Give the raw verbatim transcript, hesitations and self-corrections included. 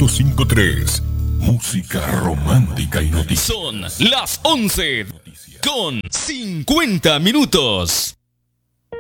punto cincuenta y tres. Música romántica y noticias. Son las once con cincuenta minutos.